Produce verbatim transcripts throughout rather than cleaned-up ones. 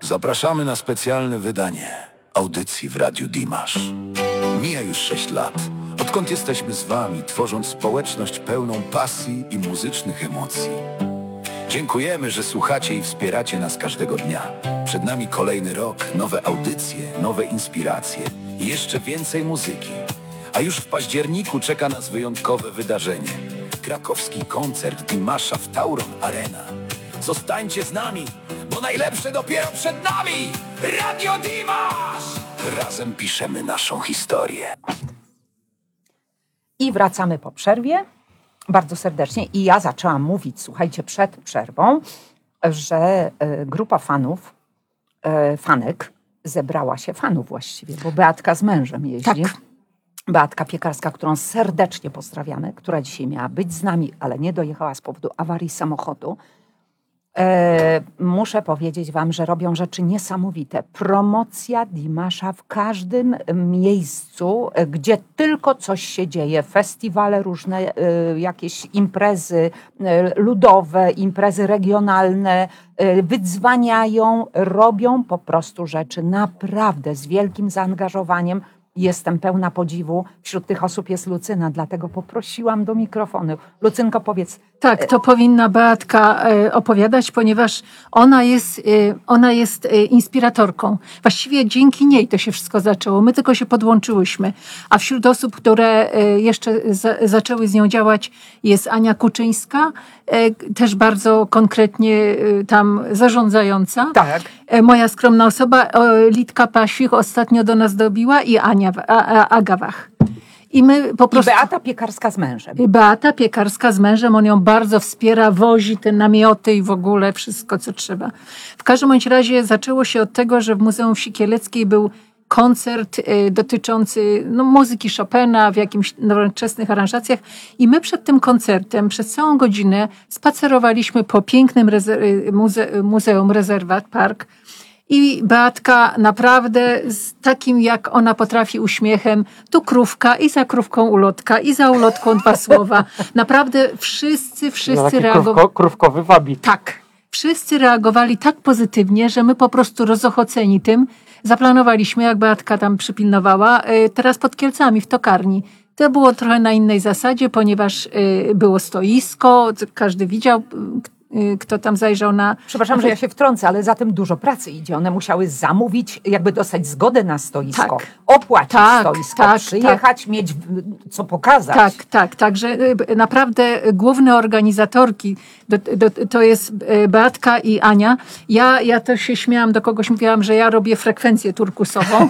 Zapraszamy na specjalne wydanie audycji w Radiu Dimash. Mija już sześć lat, odkąd jesteśmy z wami, tworząc społeczność pełną pasji i muzycznych emocji. Dziękujemy, że słuchacie i wspieracie nas każdego dnia. Przed nami kolejny rok, nowe audycje, nowe inspiracje i jeszcze więcej muzyki. A już w październiku czeka nas wyjątkowe wydarzenie. Krakowski koncert Dimasha w Tauron Arena. Zostańcie z nami, bo najlepsze dopiero przed nami! Radio Dimash! Razem piszemy naszą historię. I wracamy po przerwie. Bardzo serdecznie. I ja zaczęłam mówić, słuchajcie, przed przerwą, że y, grupa fanów, y, fanek, zebrała się, fanów właściwie, bo Beatka z mężem jeździ. Tak. Beatka Piekarska, którą serdecznie pozdrawiamy, która dzisiaj miała być z nami, ale nie dojechała z powodu awarii samochodu. E, muszę powiedzieć wam, że robią rzeczy niesamowite. Promocja Dimasha w każdym miejscu, gdzie tylko coś się dzieje. Festiwale różne, e, jakieś imprezy e, ludowe, imprezy regionalne, e, wydzwaniają, robią po prostu rzeczy naprawdę z wielkim zaangażowaniem. Jestem pełna podziwu. Wśród tych osób jest Lucyna, dlatego poprosiłam do mikrofonu. Lucynko, powiedz. Tak, to powinna Beatka opowiadać, ponieważ ona jest, ona jest inspiratorką. Właściwie dzięki niej to się wszystko zaczęło. My tylko się podłączyłyśmy. A wśród osób, które jeszcze za, zaczęły z nią działać, jest Ania Kuczyńska, też bardzo konkretnie tam zarządzająca. Tak. Moja skromna osoba, Litka Paświch ostatnio do nas dobiła i Ania Aga Wach. I my po prostu... I Beata Piekarska z mężem. Beata Piekarska z mężem, on ją bardzo wspiera, wozi te namioty i w ogóle wszystko, co trzeba. W każdym bądź razie zaczęło się od tego, że w Muzeum Sikieleckiej był koncert y, dotyczący no, muzyki Chopina w jakimś nowoczesnych aranżacjach i my przed tym koncertem przez całą godzinę spacerowaliśmy po pięknym rezer- muze- muzeum, rezerwat, park. I Beatka naprawdę z takim, jak ona potrafi uśmiechem, tu krówka i za krówką ulotka i za ulotką dwa słowa. Naprawdę wszyscy, wszyscy reagowali. Krówko, krówkowy wabik. Tak. Wszyscy reagowali tak pozytywnie, że my po prostu rozochoceni tym zaplanowaliśmy, jak Beatka tam przypilnowała, teraz pod Kielcami w tokarni. To było trochę na innej zasadzie, ponieważ było stoisko, każdy widział, kto tam zajrzał na... Przepraszam, że ja się wtrącę, ale za tym dużo pracy idzie. One musiały zamówić, jakby dostać zgodę na stoisko, tak. opłacić tak, stoisko, tak, przyjechać, tak. mieć co pokazać. Tak, tak. Także naprawdę główne organizatorki do, do, to jest Beatka i Ania. Ja, ja to się śmiałam, do kogoś mówiłam, że ja robię frekwencję turkusową.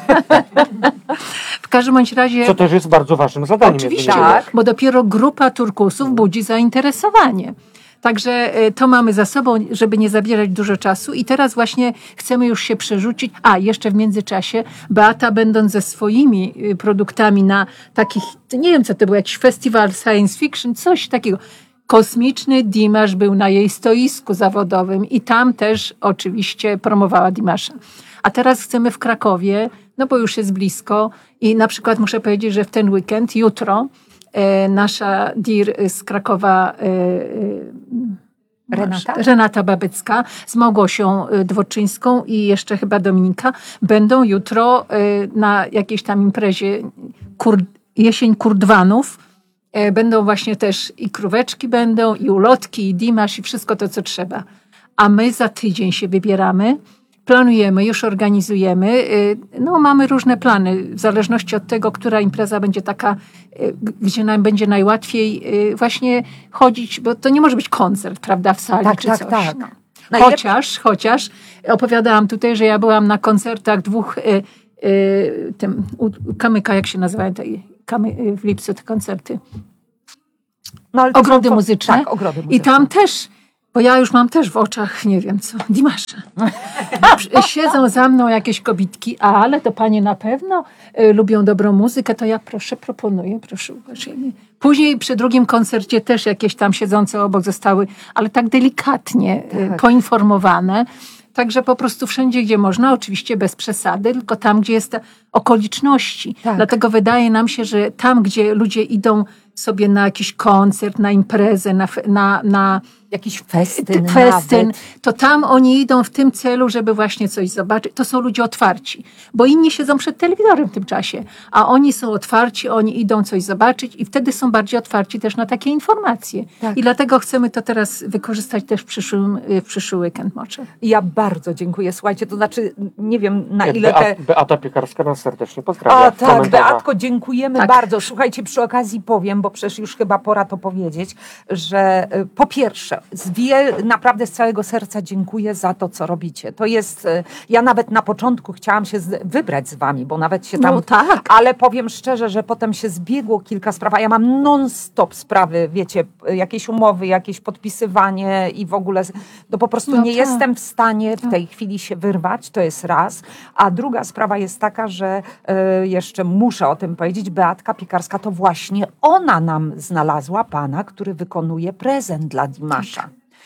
W każdym bądź razie... Co też jest bardzo ważnym zadaniem. Oczywiście, tak, bo dopiero grupa turkusów budzi zainteresowanie. Także to mamy za sobą, żeby nie zabierać dużo czasu i teraz właśnie chcemy już się przerzucić. A, jeszcze w międzyczasie Beata, będąc ze swoimi produktami na takich, nie wiem co to był, jakiś festiwal science fiction, coś takiego. Kosmiczny Dimash był na jej stoisku zawodowym i tam też oczywiście promowała Dimasha. A teraz chcemy w Krakowie, no bo już jest blisko i na przykład muszę powiedzieć, że w ten weekend, jutro, nasza dir z Krakowa Renata? Renata Babycka z Małgosią Dworczyńską i jeszcze chyba Dominika będą jutro na jakiejś tam imprezie kur, jesień kurdwanów. Będą właśnie też i króweczki będą, i ulotki, i Dimash, i wszystko to, co trzeba. A my za tydzień się wybieramy. Planujemy, już organizujemy. No, mamy różne plany, w zależności od tego, która impreza będzie taka, gdzie nam będzie najłatwiej właśnie chodzić, bo to nie może być koncert, prawda, w sali tak, czy tak, coś. Tak. No. Chociaż, chociaż opowiadałam tutaj, że ja byłam na koncertach dwóch, y, y, tym, u Kamyka, jak się nazywają te, Kamy, w lipcu te koncerty? No, ale ogrody są, muzyczne. Tak, ogrody muzyczne. I tam też, bo ja już mam też w oczach, nie wiem co, Dimasha. Siedzą za mną jakieś kobitki, ale to panie na pewno y, lubią dobrą muzykę, to ja proszę proponuję, proszę uważajmy. Później przy drugim koncercie też jakieś tam siedzące obok zostały, ale tak delikatnie y, tak. poinformowane. Także po prostu wszędzie, gdzie można, oczywiście bez przesady, tylko tam, gdzie jest okoliczności. Tak. Dlatego wydaje nam się, że tam, gdzie ludzie idą sobie na jakiś koncert, na imprezę, na, na, na Jakiś festyn festyn, nawet. to tam oni idą w tym celu, żeby właśnie coś zobaczyć. To są ludzie otwarci, bo inni siedzą przed telewizorem w tym czasie, a oni są otwarci, oni idą coś zobaczyć i wtedy są bardziej otwarci też na takie informacje. Tak. I dlatego chcemy to teraz wykorzystać też w przyszłym, w przyszły weekend może. Ja bardzo dziękuję. Słuchajcie, to znaczy, nie wiem na Jak ile Bea, te... Beata Piekarska nas serdecznie pozdrawia. A w tak, komentarzach. Beatko, dziękujemy Tak. bardzo. Słuchajcie, przy okazji powiem, bo przecież już chyba pora to powiedzieć, że y, po pierwsze, z wie, naprawdę z całego serca dziękuję za to, co robicie. To jest, y, ja nawet na początku chciałam się z, wybrać z wami, bo nawet się tam... No tak. Ale powiem szczerze, że potem się zbiegło kilka spraw, a ja mam non-stop sprawy, wiecie, y, jakieś umowy, jakieś podpisywanie i w ogóle, no po prostu No nie tak. jestem w stanie w tej chwili się wyrwać, to jest raz. A druga sprawa jest taka, że y, jeszcze muszę o tym powiedzieć, Beatka Piekarska to właśnie ona nam znalazła pana, który wykonuje prezent dla Dimasza.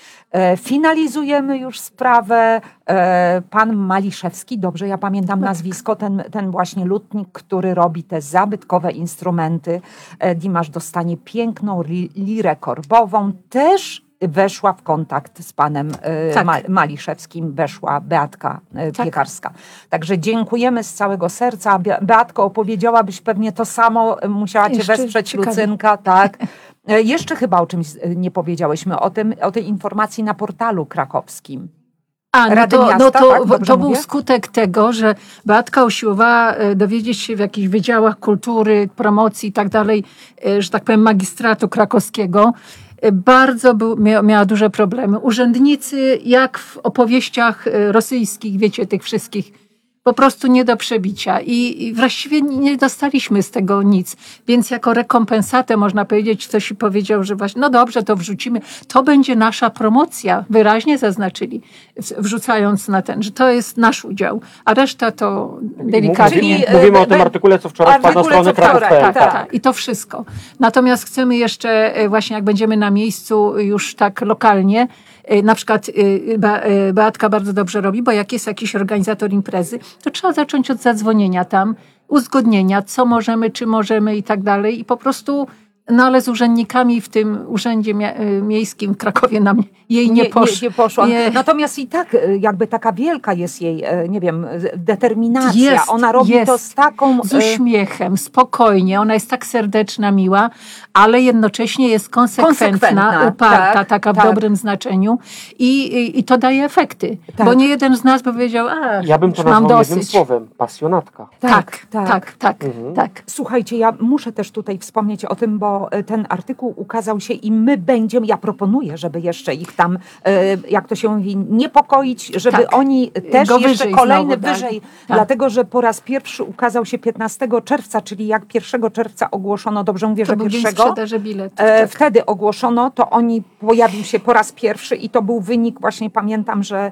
E, Finalizujemy już sprawę. E, Pan Maliszewski, dobrze, ja pamiętam nazwisko, ten, ten właśnie lutnik, który robi te zabytkowe instrumenty. E, Dimasz dostanie piękną li- lirę korbową. Też weszła w kontakt z panem e, Tak. Ma- Maliszewskim, weszła Beatka e, Tak. Piekarska. Także dziękujemy z całego serca. Be- Beatko, opowiedziałabyś pewnie to samo, e, musiała cię Jeszcze wesprzeć ciekawie. Lucynka, tak. E, Jeszcze chyba o czymś e, nie powiedziałyśmy, o, tym, o tej informacji na portalu krakowskim. A, no Rady to, Miasta, no to, tak? Dobrze to był mówię? skutek tego, że Beatka usiłowała e, dowiedzieć się w jakichś wydziałach kultury, promocji i tak dalej, e, że tak powiem magistratu krakowskiego. E, Bardzo był, mia, miała duże problemy. Urzędnicy, jak w opowieściach e, rosyjskich, wiecie, tych wszystkich, po prostu nie do przebicia i, i właściwie nie dostaliśmy z tego nic. Więc jako rekompensatę można powiedzieć, ktoś i powiedział, że właśnie, no dobrze, to wrzucimy. To będzie nasza promocja. Wyraźnie zaznaczyli, w- wrzucając na ten, że to jest nasz udział, a reszta to delikatnie. Czyli, Mówimy, e, mówimy o be- tym artykule, co wczoraj wpadł na artykule, stronę co wczoraj, kraków kropka p l. tak, Tak, tak. I to wszystko. Natomiast chcemy jeszcze, e, właśnie jak będziemy na miejscu już tak lokalnie, e, na przykład e, Be- e, Beatka bardzo dobrze robi, bo jak jest jakiś organizator imprezy, to trzeba zacząć od zadzwonienia tam, uzgodnienia, co możemy, czy możemy i tak dalej. I po prostu, no ale z urzędnikami w tym urzędzie mia- e, miejskim w Krakowie nam jej nie, posz... nie, nie poszła. nie- Natomiast i tak e, jakby taka wielka jest jej, e, nie wiem, e, determinacja. Jest, Ona robi jest. to z taką... Z e, uśmiechem, spokojnie. Ona jest tak serdeczna, miła, ale jednocześnie jest konsekwentna, Konsekwentna, uparta, tak, taka w tak. dobrym znaczeniu i, i, i to daje efekty. Tak. Bo nie jeden z nas by powiedział, a Ja bym to już mam nazwał jednym dosyć. słowem. Pasjonatka. Tak, tak, tak, tak, Mhm. tak. Słuchajcie, ja muszę też tutaj wspomnieć o tym, bo e, ten artykuł ukazał się i my będziemy, ja proponuję, żeby jeszcze ich tam, e, jak to się mówi, niepokoić, żeby Tak. oni też Go jeszcze wyżej kolejny znowu dali. wyżej, Tak. dlatego, że po raz pierwszy ukazał się piętnastego czerwca, czyli jak pierwszego czerwca ogłoszono, dobrze mówię, To że był dzień pierwszego, sprzedaży biletów. E, tak. Wtedy ogłoszono, to oni pojawił się po raz pierwszy i to był wynik, właśnie pamiętam, że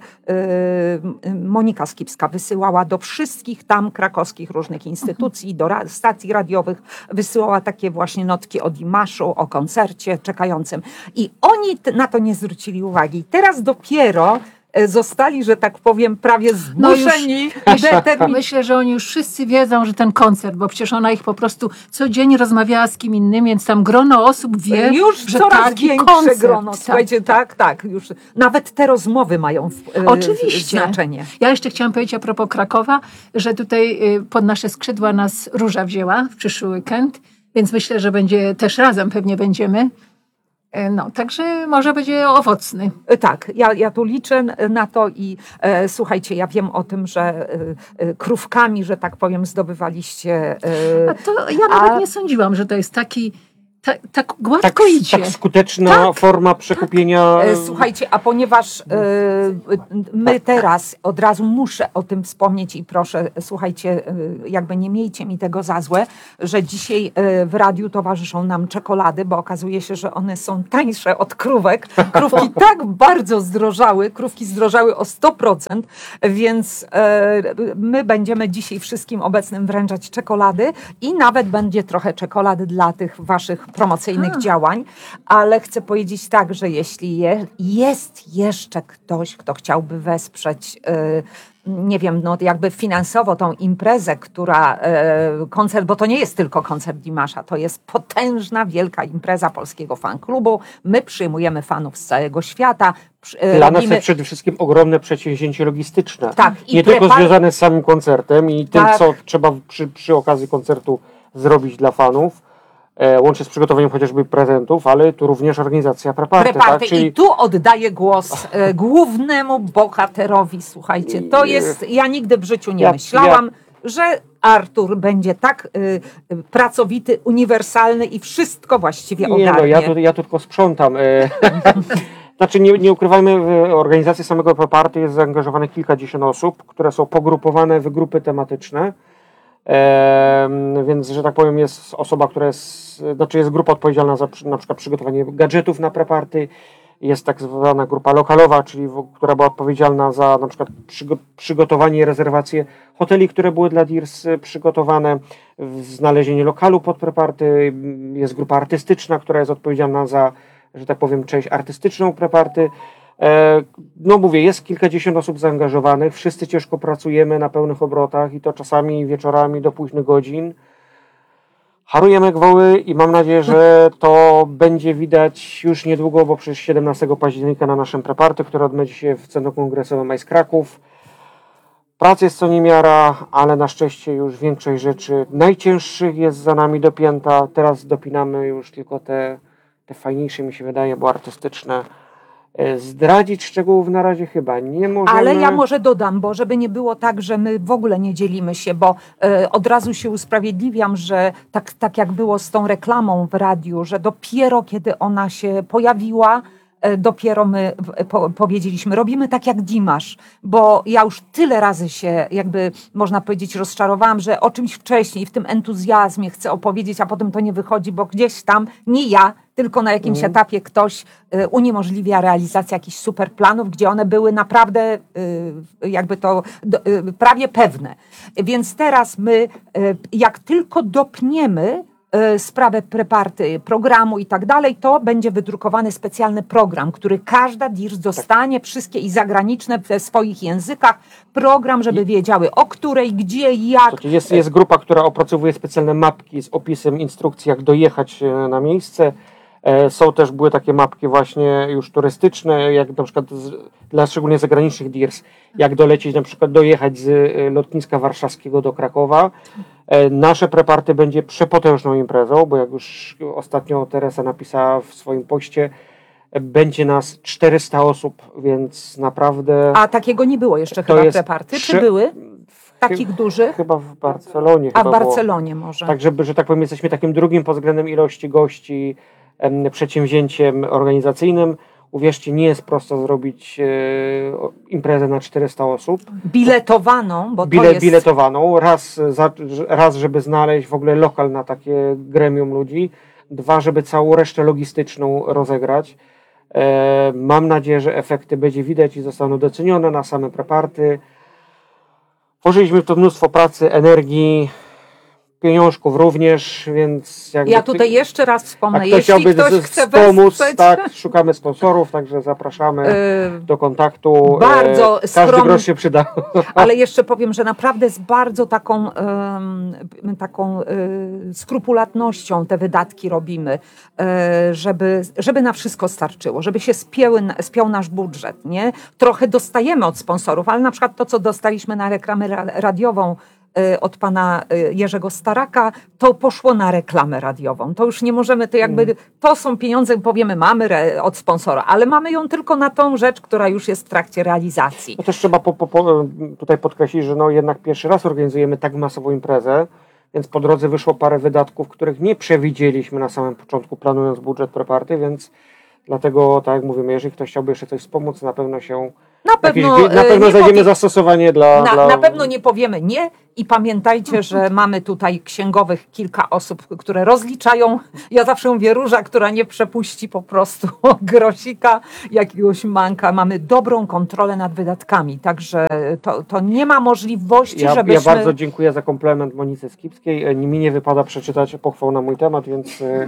e, Monika Skipska wysyłała do wszystkich tam krakowskich różnych instytucji, do ra- stacji radiowych, wysyłała takie właśnie notki o Dimaszu, o koncercie czekającym. I oni t- na to nie zwrócili uwagi. Teraz dopiero e, zostali, że tak powiem, prawie No już- zmuszeni. Myślę, determin- myślę, że oni już wszyscy wiedzą, że ten koncert, bo przecież ona ich po prostu codziennie rozmawiała z kim innym, więc tam grono osób wie, Już że coraz taki większe koncert. grono. Tak. Słuchajcie, tak, tak. Już nawet te rozmowy mają w, e, Oczywiście. znaczenie. Ja jeszcze chciałam powiedzieć a propos Krakowa, że tutaj y, pod nasze skrzydła nas Róża wzięła w przyszły weekend, więc myślę, że będzie też razem pewnie będziemy. Y, No, także może będzie owocny. E, Tak, ja, ja tu liczę na to i e, słuchajcie, ja wiem o tym, że e, e, krówkami, że tak powiem, zdobywaliście. E, A to ja nawet a- nie sądziłam, że to jest taki, ta, tak gładko Tak, idzie. tak skuteczna Tak, forma przekupienia. E, Słuchajcie, a ponieważ e, my teraz od razu muszę o tym wspomnieć i proszę, słuchajcie, e, jakby nie miejcie mi tego za złe, że dzisiaj e, w radiu towarzyszą nam czekolady, bo okazuje się, że one są tańsze od krówek. Krówki tak bardzo zdrożały, krówki zdrożały o sto procent, więc e, my będziemy dzisiaj wszystkim obecnym wręczać czekolady i nawet będzie trochę czekolady dla tych waszych promocyjnych A. działań, ale chcę powiedzieć tak, że jeśli je, jest jeszcze ktoś, kto chciałby wesprzeć y, nie wiem, no jakby finansowo tą imprezę, która e, koncert, bo to nie jest tylko koncert Dimasza, to jest potężna, wielka impreza polskiego fanklubu. My przyjmujemy fanów z całego świata. Przy- e, Dla nas robimy- jest przede wszystkim ogromne przedsięwzięcie logistyczne. Tak, i nie tylko prepar- związane z samym koncertem i tym, Tak. co trzeba przy, przy okazji koncertu zrobić dla fanów, e, łącznie z przygotowaniem chociażby prezentów, ale tu również organizacja preparty. Preparty. Tak? Czyli I tu oddaję głos e, głównemu bohaterowi. Słuchajcie, to jest, ja nigdy w życiu nie Ja- myślałam, że Artur będzie tak y, y, pracowity, uniwersalny i wszystko właściwie nie, ogarnie. no, ja, tu, ja tu tylko sprzątam. E, znaczy nie, nie ukrywajmy, w organizacji samego preparty jest zaangażowane kilkadziesiąt osób, które są pogrupowane w grupy tematyczne. E, więc, że tak powiem, jest osoba, która jest, znaczy jest grupa odpowiedzialna za przy- na przykład przygotowanie gadżetów na preparty, jest tak zwana grupa lokalowa, czyli w, która była odpowiedzialna za na przykład przygo, przygotowanie i rezerwacje hoteli, które były dla D I R S przygotowane, w znalezienie lokalu pod preparty, jest grupa artystyczna, która jest odpowiedzialna za, że tak powiem, część artystyczną preparty. E, No mówię, jest kilkadziesiąt osób zaangażowanych, wszyscy ciężko pracujemy na pełnych obrotach i to czasami wieczorami do późnych godzin. Harujemy gwoły i mam nadzieję, że to będzie widać już niedługo, bo przecież siedemnastego października na naszym preparty, które odbędzie się w Centrum Kongresowym Ice Kraków. Pracy jest co niemiara, ale na szczęście już większość rzeczy najcięższych jest za nami dopięta. Teraz dopinamy już tylko te, te fajniejsze, mi się wydaje, bo artystyczne. E, Zdradzić szczegółów na razie chyba nie możemy. Ale ja może dodam, bo żeby nie było tak, że my w ogóle nie dzielimy się, bo e, od razu się usprawiedliwiam, że tak, tak jak było z tą reklamą w radiu, że dopiero kiedy ona się pojawiła, e, dopiero my w- po, powiedzieliśmy, robimy tak jak Dimash, bo ja już tyle razy się jakby, można powiedzieć, rozczarowałam, że o czymś wcześniej w tym entuzjazmie chcę opowiedzieć, a potem to nie wychodzi, bo gdzieś tam, nie ja, tylko na jakimś etapie ktoś y, uniemożliwia realizację jakichś super planów, gdzie one były naprawdę y, jakby to do, y, prawie pewne. Więc teraz my, y, jak tylko dopniemy y, sprawę preparty, programu i tak dalej, to będzie wydrukowany specjalny program, który każda D I R S dostanie, wszystkie i zagraniczne we swoich językach, program, żeby wiedziały o której, gdzie, jak. Znaczy Jest, jest grupa, która opracowuje specjalne mapki z opisem instrukcji, jak dojechać e, na miejsce. E, Są też, były takie mapki właśnie już turystyczne, jak na przykład z, dla szczególnie zagranicznych D I R S, jak dolecieć, na przykład dojechać z e, lotniska warszawskiego do Krakowa. E, Nasze preparty będzie przepotężną imprezą, bo jak już ostatnio Teresa napisała w swoim poście, e, będzie nas czterysta osób, więc naprawdę A takiego nie było jeszcze To chyba jest preparty, czy prze- były? Takich dużych? chyba w Barcelonie. A w chyba było. Barcelonie może. Tak, żeby, że tak powiem, jesteśmy takim drugim pod względem ilości gości em, przedsięwzięciem organizacyjnym. Uwierzcie, nie jest prosto zrobić e, o- imprezę na czterysta osób. Biletowaną, bo to Bile, jest... Biletowaną. Raz, za, raz, żeby znaleźć w ogóle lokal na takie gremium ludzi. Dwa, żeby całą resztę logistyczną rozegrać. E, mam nadzieję, że efekty będzie widać i zostaną docenione na same preparty. Włożyliśmy w to mnóstwo pracy, energii, pieniążków również, więc jakby Ja tutaj jeszcze raz a wspomnę, ktoś jeśli chciałby ktoś z- chce wspomóc, wesprzeć, tak, szukamy sponsorów, także zapraszamy y, do kontaktu. bardzo E, Każdy skrom- grosz się przyda. ale jeszcze powiem, że naprawdę z bardzo taką, em, taką y, skrupulatnością te wydatki robimy, e, żeby, żeby na wszystko starczyło, żeby się spięły, spiął nasz budżet. Nie? Trochę dostajemy od sponsorów, ale na przykład to, co dostaliśmy na reklamę ra- radiową y, od pana y, Jerzego Staraka, to poszło na reklamę radiową. To już nie możemy, to jakby, to są pieniądze, powiemy, mamy re, od sponsora, ale mamy ją tylko na tą rzecz, która już jest w trakcie realizacji. No też trzeba po, po, po, tutaj podkreślić, że no jednak pierwszy raz organizujemy tak masową imprezę, więc po drodze wyszło parę wydatków, których nie przewidzieliśmy na samym początku, planując budżet preparty, więc dlatego, tak jak mówimy, jeżeli ktoś chciałby jeszcze coś wspomóc, na pewno się Na pewno, Jakieś, na e, pewno nie znajdziemy powie- zastosowanie dla, Na, dla... na pewno nie powiemy nie i pamiętajcie, że mamy tutaj księgowych kilka osób, które rozliczają. Ja zawsze mówię Róża, która nie przepuści po prostu grosika, jakiegoś manka. Mamy dobrą kontrolę nad wydatkami, także to, to nie ma możliwości, Ja, żebyśmy... ja bardzo dziękuję za komplement Monice Skipskiej. E, Mi nie wypada przeczytać pochwał na mój temat, więc e,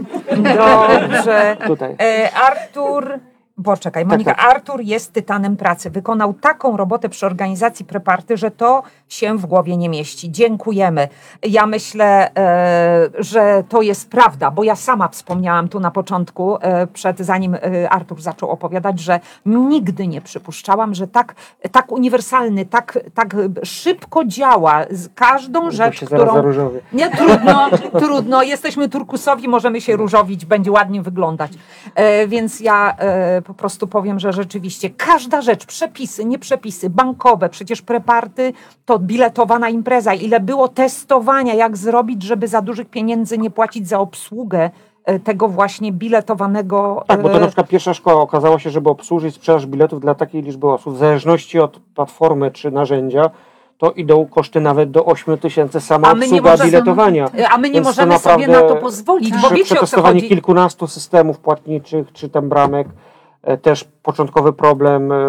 Dobrze. tutaj. E, Artur... Poczekaj, Monika, tak. Artur jest tytanem pracy. Wykonał taką robotę przy organizacji preparty, że to się w głowie nie mieści. Dziękujemy. Ja myślę, e, że to jest prawda, bo ja sama wspomniałam tu na początku, e, przed zanim e, Artur zaczął opowiadać, że nigdy nie przypuszczałam, że tak, tak uniwersalny, tak, tak szybko działa z każdą Bo rzecz, się zaraz którą... zaróżowy. Nie, trudno, trudno. Jesteśmy turkusowi, możemy się różowić, będzie ładnie wyglądać. E, więc ja e, po prostu powiem, że rzeczywiście każda rzecz, przepisy, nie przepisy, bankowe, przecież preparty to biletowana impreza. Ile było testowania, jak zrobić, żeby za dużych pieniędzy nie płacić za obsługę e, tego właśnie biletowanego... Tak, bo to e, na przykład pierwsza szkoła okazało się, żeby obsłużyć sprzedaż biletów dla takiej liczby osób, w zależności od platformy czy narzędzia, to idą koszty nawet do ośmiu tysięcy sama A my nie obsługa możemy- biletowania. A my nie Więc to możemy sobie na naprawdę to pozwolić, bo Przy wiecie o co przetestowanie chodzi. kilkunastu systemów płatniczych, czy tam bramek, e, też początkowy problem e,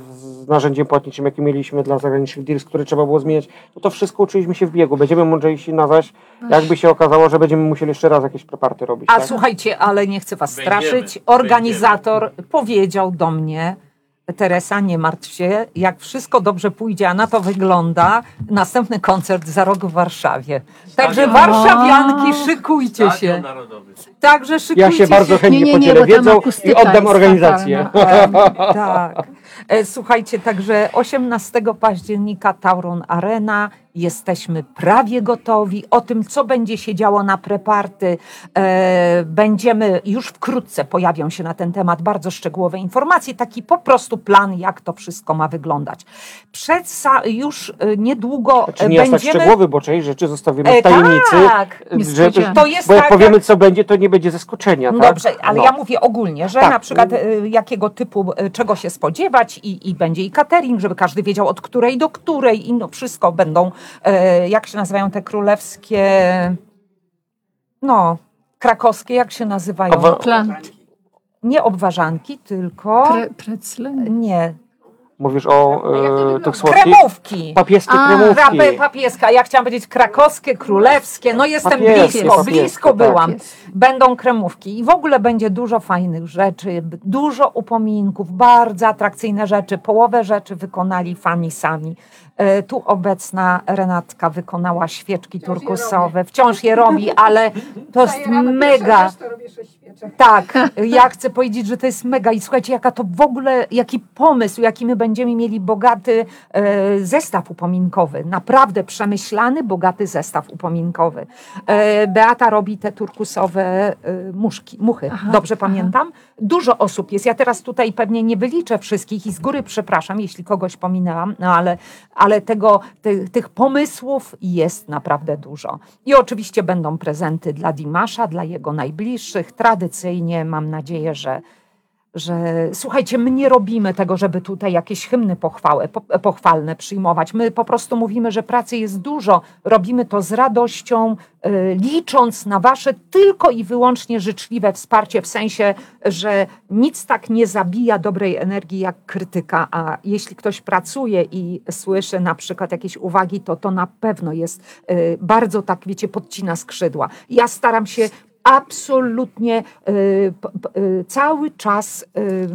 z narzędziem płatniczym, jaki mieliśmy dla zagranicznych deals, który trzeba było zmieniać, no to wszystko uczyliśmy się w biegu. Będziemy mądrzejsi na zaś, jakby się okazało, że będziemy musieli jeszcze raz jakieś preparty robić. A tak? słuchajcie, ale nie chcę was Będziemy, straszyć. Organizator powiedział do mnie, Teresa, nie martw się, jak wszystko dobrze pójdzie, a na to wygląda, następny koncert za rok w Warszawie. Także Stadion. warszawianki, szykujcie Stadion się. Narodowy. Także szykujcie Ja się bardzo chętnie Nie, nie, nie, podzielę bo tam wiedzą i akustyka oddam jest organizację. fatalna. Tak. E, Słuchajcie, także osiemnastego października Tauron Arena. Jesteśmy prawie gotowi. O tym, co będzie się działo na preparty, e, będziemy już wkrótce pojawią się na ten temat bardzo szczegółowe informacje, taki po prostu plan, jak to wszystko ma wyglądać. Przed sa- już e, niedługo Czy e, nie jest tak będziemy... szczegółowy, bo część rzeczy zostawimy E, w tajemnicy. tak. żeby, Niespodzianka. To jest bo jak tak, powiemy, jak- co będzie, to nie będzie zaskoczenia. No tak? dobrze, ale No. ja mówię ogólnie, że Tak. na przykład y, jakiego typu, y, czego się spodziewać i, i będzie i catering, żeby każdy wiedział od której do której i no wszystko będą, y, jak się nazywają te królewskie, no, krakowskie, jak się nazywają? Owa- Plan, Nie obwarzanki, tylko, pre, precle. nie, Mówisz o e, tych słodkich? kremówki. Papieskie A, kremówki. Rapy, papieska, ja chciałam powiedzieć krakowskie, królewskie, no jestem Papieskie, blisko, papieskie, blisko tak. byłam. Jest. Będą kremówki i w ogóle będzie dużo fajnych rzeczy, b- dużo upominków, bardzo atrakcyjne rzeczy. Połowę rzeczy wykonali fani sami. E, Tu obecna Renatka wykonała świeczki turkusowe, wciąż je robi, ale to jest mega. Tak, ja chcę powiedzieć, że to jest mega i słuchajcie, jaka to w ogóle, jaki pomysł, jaki my będziemy mieli bogaty e, zestaw upominkowy, naprawdę przemyślany, bogaty zestaw upominkowy. E, Beata robi te turkusowe e, muszki, muchy, Aha, dobrze aha. pamiętam? Dużo osób jest, ja teraz tutaj pewnie nie wyliczę wszystkich i z góry przepraszam, jeśli kogoś pominęłam, no ale, ale tego, ty, tych pomysłów jest naprawdę dużo. I oczywiście będą prezenty dla Dimasza, dla jego najbliższych, tradycyjnie mam nadzieję, że że słuchajcie, my nie robimy tego, żeby tutaj jakieś hymny pochwałe, po, pochwalne przyjmować. My po prostu mówimy, że pracy jest dużo. Robimy to z radością, y, licząc na wasze tylko i wyłącznie życzliwe wsparcie, w sensie, że nic tak nie zabija dobrej energii jak krytyka, a jeśli ktoś pracuje i słyszy na przykład jakieś uwagi, to to na pewno jest y, bardzo tak, wiecie, podcina skrzydła. Ja staram się absolutnie y, p, p, y, cały czas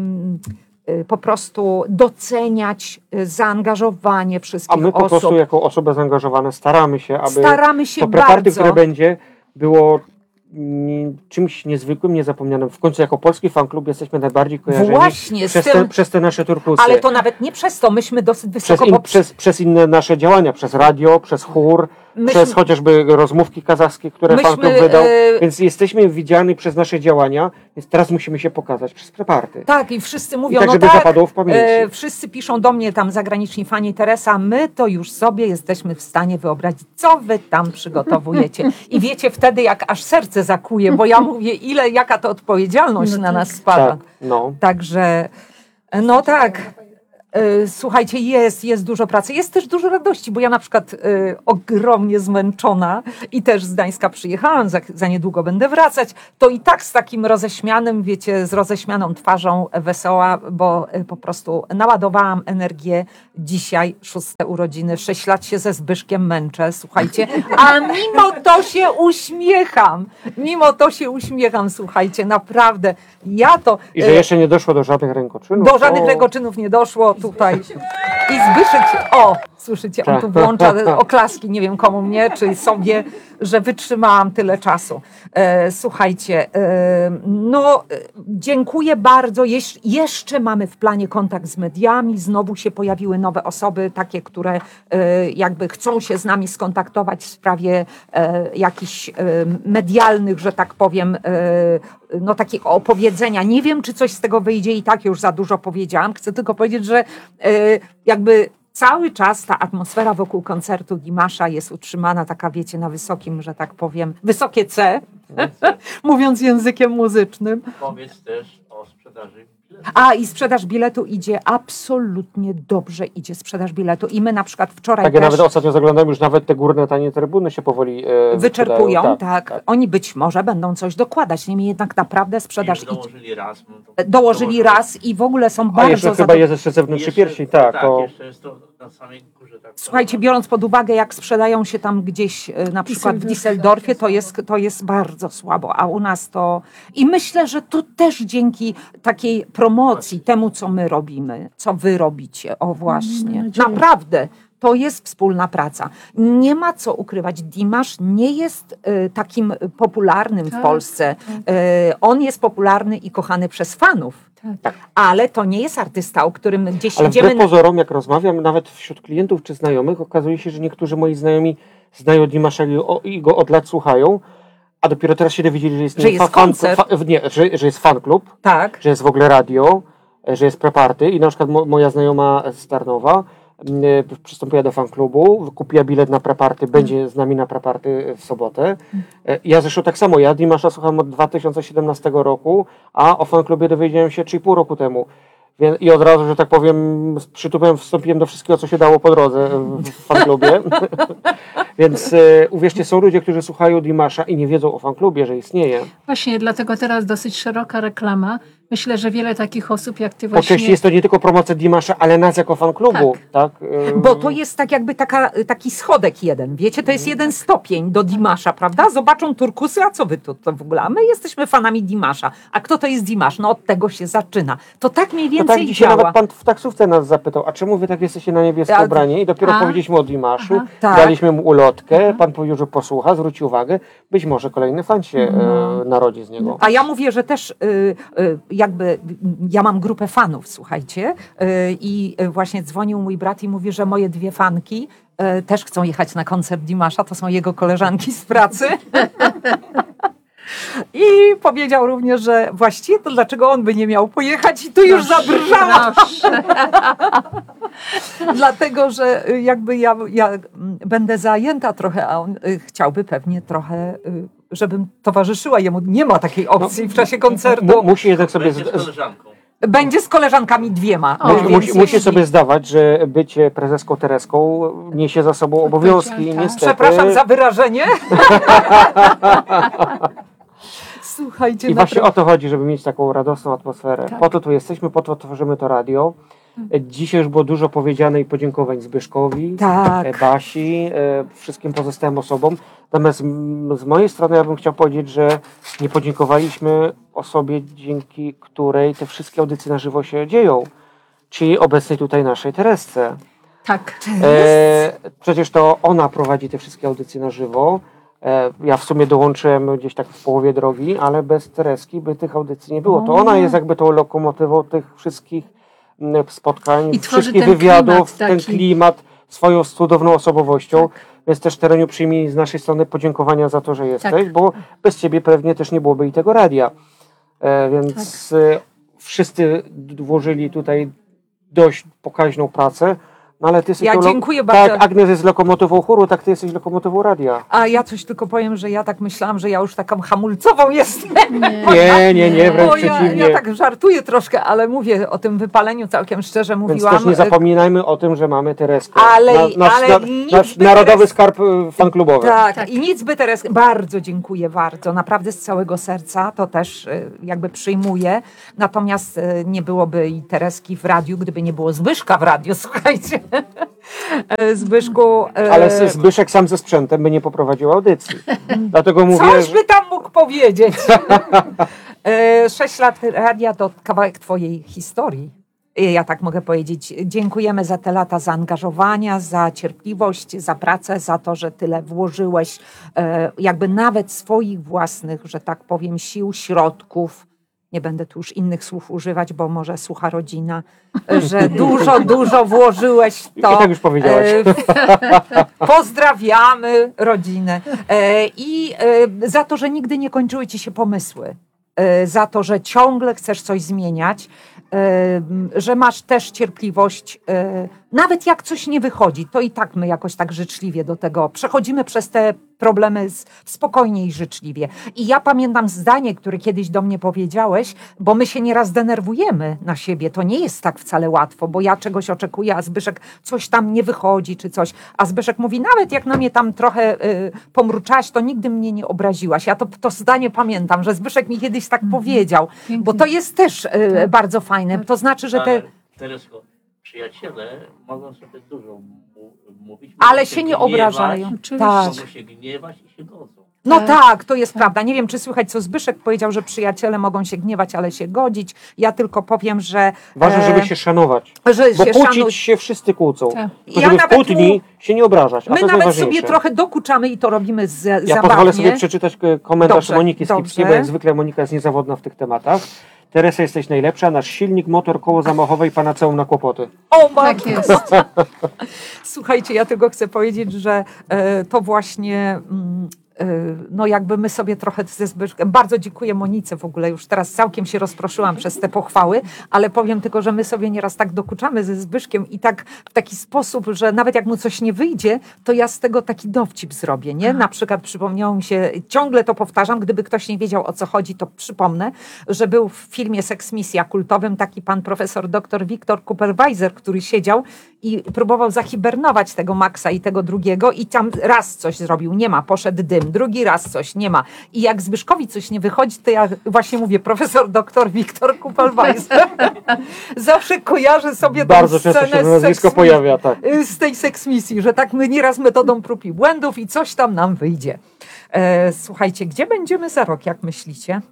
y, y, po prostu doceniać y, zaangażowanie A wszystkich my po osób. prostu jako osoby zaangażowane staramy się, aby Staramy się to preparty, bardzo. które będzie, było mm, czymś niezwykłym, niezapomnianym. W końcu jako polski fanklub jesteśmy najbardziej kojarzeni Właśnie, z przez, tym- te, przez te nasze turkusy. Ale to nawet nie przez to, myśmy dosyć przez, wysoko... in, pop- przez, przez inne nasze działania, przez radio, przez chór, Myśmy- przez chociażby rozmówki kazachskie, które Myśmy, fanklub wydał. e, Więc jesteśmy widziani przez nasze działania, więc teraz musimy się pokazać przez preparty. Tak, i wszyscy mówią, I tak, no żeby tak, zapadło w pamięci. e, wszyscy piszą do mnie tam zagraniczni fani, Teresa, my to już sobie jesteśmy w stanie wyobrazić, co wy tam przygotowujecie. I wiecie wtedy, jak aż serce zakuje, bo ja mówię, ile, jaka to odpowiedzialność No na tak. nas spada. Tak, no. Także, no tak. E, Słuchajcie, jest, jest dużo pracy, jest też dużo radości, bo ja na przykład e, ogromnie zmęczona i też z Gdańska przyjechałam, za, za niedługo będę wracać, to i tak z takim roześmianym, wiecie, z roześmianą twarzą wesoła, bo e, po prostu naładowałam energię dzisiaj, szóste urodziny, sześć lat się ze Zbyszkiem męczę, słuchajcie, a mimo to się uśmiecham, mimo to się uśmiecham, słuchajcie, naprawdę, ja to... I że e, jeszcze nie doszło do żadnych rękoczynów. do żadnych to- rękoczynów nie doszło tutaj. I Zbyszek się... O, słyszycie, on tu włącza oklaski, nie wiem komu mnie, czy sobie, że wytrzymałam tyle czasu. E, słuchajcie, e, no e, dziękuję bardzo. Jesz jeszcze mamy w planie kontakt z mediami. Znowu się pojawiły nowe osoby, takie, które e, jakby chcą się z nami skontaktować w sprawie e, jakichś e, medialnych, że tak powiem, e, no takiego opowiedzenia. Nie wiem, czy coś z tego wyjdzie i tak już za dużo powiedziałam. Chcę tylko powiedzieć, że e, jakby cały czas ta atmosfera wokół koncertu Dimasza jest utrzymana taka, wiecie, na wysokim, że tak powiem, wysokie C, mówiąc językiem muzycznym. Powiedz też o sprzedaży biletów. A i sprzedaż biletu idzie absolutnie dobrze, idzie sprzedaż biletu. I my na przykład wczoraj Tak, ja też nawet ostatnio zaglądałem, już nawet te górne tanie trybuny się powoli e, wyczerpują, wyprzedają. tak, Oni być może będą coś dokładać, niemniej jednak naprawdę sprzedaż Już idzie. dołożyli raz. No to Dołożyli raz i w ogóle są A bardzo jeszcze chyba zadowoleni. jest jeszcze zewnętrzny pierścień, tak. Tak, to... jeszcze jest to na samej górze. Tak, Słuchajcie, biorąc pod uwagę, jak sprzedają się tam gdzieś, e, na przykład w Düsseldorfie, to jest, to jest bardzo słabo, a u nas to... I myślę, że to też dzięki takiej promocji, temu, co my robimy, co wy robicie, o właśnie, naprawdę. To jest wspólna praca. Nie ma co ukrywać. Dimash nie jest e, takim popularnym w Polsce. E, on jest popularny i kochany przez fanów. Tak. Ale to nie jest artysta, o którym gdzieś Ale idziemy... wbrew pozorom, jak rozmawiam, nawet wśród klientów czy znajomych, okazuje się, że niektórzy moi znajomi znają Dimasza i o- i go od lat słuchają, a dopiero teraz się dowiedzieli, że jest, Że jest fan, koncert. fa, nie, że, że jest fan klub, Tak. że jest w ogóle radio, że jest preparty i na przykład mo, moja znajoma z Tarnowa m, przystąpiła do fanklubu, kupiła bilet na preparty, będzie z nami na preparty w sobotę. E, Ja zresztą tak samo, ja Dimasza słucham od dwa tysiące siedemnastego roku, a o fanklubie dowiedziałem się trzy i pół roku temu. Wie- I od razu, że tak powiem, z przytupem wstąpiłem do wszystkiego, co się dało po drodze w w fanklubie. Więc e, uwierzcie, są ludzie, którzy słuchają Dimasza i nie wiedzą o fanklubie, że istnieje. Właśnie, dlatego teraz dosyć szeroka reklama. Myślę, że wiele takich osób jak ty Po właśnie... części jest to nie tylko promocja Dimasza, ale nas jako fanklubu. Tak. E, Bo to jest tak jakby taka, taki schodek jeden, wiecie, to jest jeden stopień do Dimasza, prawda? Zobaczą turkusy, a co wy tu to w ogóle? A my jesteśmy fanami Dimasza. A kto to jest Dimash? No od tego się zaczyna. To tak mniej To więcej tak dzisiaj działa. nawet pan w taksówce nas zapytał, a czemu wy tak jesteście na niebiesko A- ubrani? I dopiero A? powiedzieliśmy o Dimaszu, Aha. Tak. daliśmy mu ulotkę, pan powiedział, że posłucha, zwróci uwagę, być może kolejny fan się e, narodzi z niego. A ja mówię, że też y, y, jakby y, ja mam grupę fanów, słuchajcie, y, i y, właśnie dzwonił mój brat i mówi, że moje dwie fanki y, też chcą jechać na koncert Dimasza, to są jego koleżanki z pracy. I powiedział również, że właściwie to dlaczego on by nie miał pojechać i tu już zabrżała. Proszę. Dlatego, że y, jakby ja, ja mm, będę zajęta trochę, a on y, chciałby pewnie trochę, y, żebym towarzyszyła jemu. Nie ma takiej opcji w czasie koncertu. Mu, musi jednak sobie... Będzie Z, z koleżanką. Będzie z koleżankami dwiema. O, No, musi, więc musi, musi jeśli- sobie zdawać, że bycie prezeską Tereską niesie za sobą obowiązki i Tak. niestety... Przepraszam za wyrażenie. Słuchajcie, I właśnie naprawdę- o to chodzi, żeby mieć taką radosną atmosferę. Tak. Po to tu jesteśmy, po to tworzymy to radio. Dzisiaj już było dużo powiedziane i podziękowań Zbyszkowi, Tak. e, Basi, e, wszystkim pozostałym osobom. Natomiast mm, z mojej strony ja bym chciał powiedzieć, że nie podziękowaliśmy osobie, dzięki której te wszystkie audycje na żywo się dzieją. Czyli obecnej tutaj naszej Teresce. Tak. E, przecież to ona prowadzi te wszystkie audycje na żywo. E, ja w sumie dołączyłem gdzieś tak w połowie drogi, ale bez Tereski by tych audycji nie było. To ona jest jakby tą lokomotywą tych wszystkich mm, spotkań, I tworzy wszystkich ten wywiadów, klimat ten taki. klimat swoją cudowną osobowością. Więc też Tereniu przyjmij z naszej strony podziękowania za to, że jesteś, Tak. bo bez ciebie pewnie też nie byłoby i tego radia. E, więc e, wszyscy d- włożyli tutaj dość pokaźną pracę. No ale ty jesteś Ja tą lo- dziękuję Tak bardzo. jak Agnes jest lokomotywą chóru, tak ty jesteś lokomotywą radia. A ja coś tylko powiem, że ja tak myślałam, że ja już taką hamulcową jestem. Nie, nie, nie, wręcz Bo ja, przeciwnie. ja tak żartuję troszkę, ale mówię o tym wypaleniu całkiem szczerze Więc mówiłam. też nie zapominajmy o tym, że mamy Tereskę. Ale- Na- nasz, ale na- nic nasz by narodowy Teres- skarb y, fanklubowy. Tak, i nic by teraz. Bardzo dziękuję, bardzo. Naprawdę z całego serca to też y, jakby przyjmuję. Natomiast y, nie byłoby i Tereski w radiu, gdyby nie było Zbyszka w radiu, słuchajcie. E, Zbyszku. e, Ale S- Zbyszek sam ze sprzętem by nie poprowadził audycji. Dlatego mówię, Coś że by tam mógł powiedzieć. E, Sześć lat radia to kawałek twojej historii. E, Ja tak mogę powiedzieć. Dziękujemy za te lata zaangażowania, za cierpliwość, za pracę, za to, że tyle włożyłeś e, jakby nawet swoich własnych, że tak powiem, sił, środków. Nie będę tu już innych słów używać, bo może słucha rodzina, e, że dużo, dużo włożyłeś w to. I tak już powiedziałaś. E, Pozdrawiamy rodzinę. E, I e, za to, że nigdy nie kończyły ci się pomysły. E, Za to, że ciągle chcesz coś zmieniać. E, Że masz też cierpliwość. e, Nawet jak coś nie wychodzi, to i tak my jakoś tak życzliwie do tego przechodzimy przez te problemy z- spokojnie i życzliwie. I ja pamiętam zdanie, które kiedyś do mnie powiedziałeś, bo my się nieraz denerwujemy na siebie. To nie jest tak wcale łatwo, bo ja czegoś oczekuję, a Zbyszek coś tam nie wychodzi, czy coś. A Zbyszek mówi, nawet jak na mnie tam trochę y, pomruczałaś, to nigdy mnie nie obraziłaś. Ja to, to zdanie pamiętam, że Zbyszek mi kiedyś tak powiedział, bo to jest też y, bardzo fajne. To znaczy, że te... Ale, Teresko, przyjaciele mogą sobie dużo mu- mówić. Ale mogą się nie gniewać, obrażają. Oczywiście. Tak. Mogą się gniewać i się godzą. No tak, to jest prawda. Nie wiem, czy słychać, co Zbyszek powiedział, że przyjaciele mogą się gniewać, ale się godzić. Ja tylko powiem, że... ważne, e, żeby się szanować. że Bo się kłócić szanuj- się wszyscy kłócą. Tak. Tylko Ja żeby w nawet kłótni się nie obrażać. A My to jest nawet najważniejsze. sobie trochę dokuczamy i to robimy z, Ja zabawnie. pozwolę sobie przeczytać e, komentarz Dobrze, Moniki Skipskiej, bo dobrze. jak zwykle Monika jest niezawodna w tych tematach. Teresa, jesteś najlepsza. Nasz silnik, motor, koło zamachowe i panaceum na kłopoty. O, Tak matko. jest. Słuchajcie, ja tylko chcę powiedzieć, że e, to właśnie... Mm, e, no jakby my sobie trochę ze Zbyszkiem, bardzo dziękuję Monice w ogóle, już teraz całkiem się rozproszyłam przez te pochwały, ale powiem tylko, że my sobie nieraz tak dokuczamy ze Zbyszkiem i tak w taki sposób, że nawet jak mu coś nie wyjdzie, to ja z tego taki dowcip zrobię, nie? Na przykład przypomniało mi się, ciągle to powtarzam, gdyby ktoś nie wiedział o co chodzi, to przypomnę, że był w filmie Seks Misja kultowym taki pan profesor dr Wiktor Kupperweiser, który siedział i próbował zahibernować tego Maxa i tego drugiego i tam raz coś zrobił, nie ma, poszedł dym, drugi raz coś, nie ma. I jak Zbyszkowi coś nie wychodzi, to ja właśnie mówię, profesor dr Wiktor Kupperweiser. Zawsze kojarzę sobie Bardzo tą często się scenę to z nazwisko Seks pojawia, tak. y, z tej seksmisji, że tak my nieraz metodą prób i błędów i coś tam nam wyjdzie. E, słuchajcie, gdzie będziemy za rok, jak myślicie?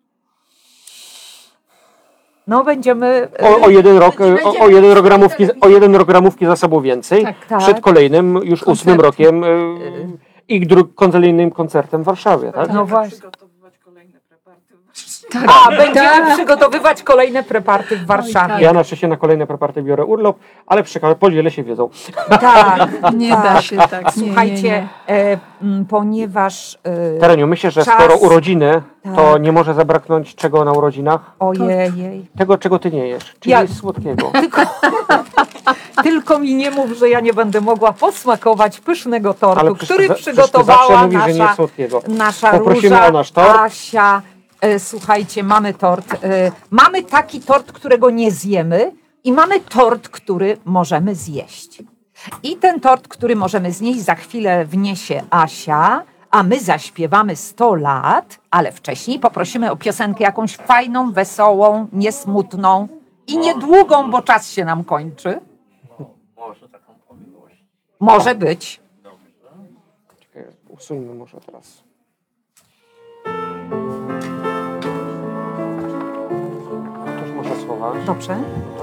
No będziemy... e, O, o jeden rok, e, o, o jeden rok ramówki, o jeden rok ramówki za sobą więcej. Tak. Tak. Przed kolejnym, już Koncert. ósmym rokiem e, i dru- kolejnym koncertem w Warszawie, tak? No właśnie. Tak. A, będziemy przygotowywać kolejne preparty w Warszawie. Ja na szczęście na kolejne preparaty biorę urlop, ale przeka- podzielę się wiedzą. Tak, Nie tak. da się tak. Nie, Słuchajcie, nie, nie. E, m, ponieważ... E, Tereniu, myślę, że Czas. skoro urodziny, to Tak. nie może zabraknąć czego na urodzinach? ojej, Tego, czego ty nie jesz, czyli Ja- słodkiego. tylko, tylko mi nie mów, że ja nie będę mogła posmakować pysznego tortu, Ale przecież który za- przecież ty przygotowała zawsze mówisz, że nie nasza, słodkiego. nasza Poprosimy Róża, o nasz tort. Asia. E, słuchajcie, mamy tort. E, mamy taki tort, którego nie zjemy i mamy tort, który możemy zjeść. I ten tort, który możemy znieść, za chwilę wniesie Asia, a my zaśpiewamy sto lat, ale wcześniej poprosimy o piosenkę jakąś fajną, wesołą, niesmutną i niedługą, bo czas się nam kończy. Może taką miłość. Może być. Czekaj, usuńmy może teraz. Też może słowa. Dobrze.